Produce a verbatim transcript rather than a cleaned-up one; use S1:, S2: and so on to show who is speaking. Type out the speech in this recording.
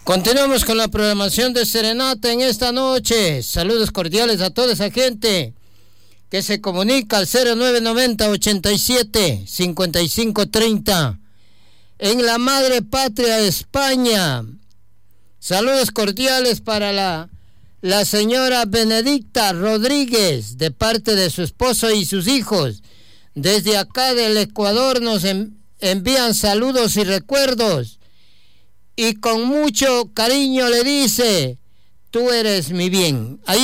S1: Continuamos con la programación de Serenata en esta noche. Saludos cordiales a toda esa gente que se comunica al cero nueve noventa ochenta y siete cincuenta y cinco treinta en la madre patria de España. Saludos cordiales para la, la señora Benedicta Rodríguez de parte de su esposo y sus hijos. Desde acá del Ecuador nos en, envían saludos y recuerdos. Y con mucho cariño le dice, tú eres mi bien. Ahí